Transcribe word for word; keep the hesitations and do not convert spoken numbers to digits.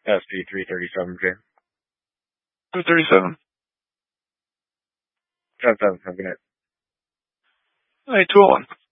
S P three thirty-seven, Jay. two thirty-seven. ten seven, have a good night. Hey, two oh one.